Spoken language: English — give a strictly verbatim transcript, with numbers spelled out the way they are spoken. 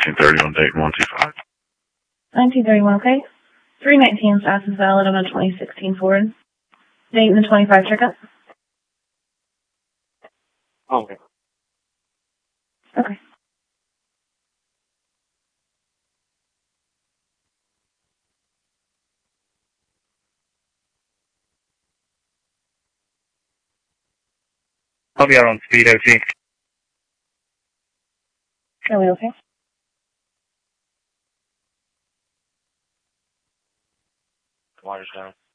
nineteen thirty-one Dayton one two five. nineteen thirty-one, okay. three nineteen S is valid on a twenty sixteen Ford. Dayton the twenty-five checkup. Okay. Okay. I'll be out on speed, O T. Are we okay? Water's down.